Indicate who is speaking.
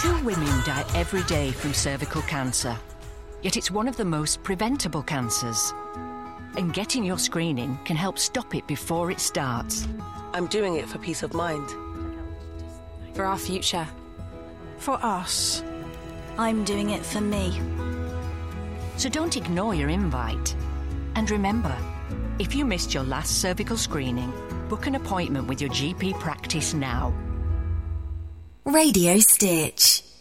Speaker 1: 2 women die every day from cervical cancer, yet it's one of the most preventable cancers. And getting your screening can help stop it before it starts.
Speaker 2: I'm doing it for peace of mind.
Speaker 3: For our future.
Speaker 4: For us.
Speaker 5: I'm doing it for me.
Speaker 1: So don't ignore your invite. And remember, if you missed your last cervical screening, book an appointment with your GP practice now.
Speaker 6: Radio Stitch.